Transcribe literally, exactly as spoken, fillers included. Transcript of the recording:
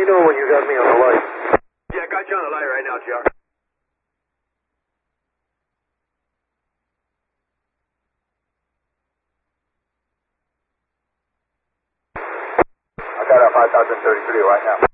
know when you got me on the light. Yeah, got you on the light right now, J R. I got a five thousand thirty-three right now.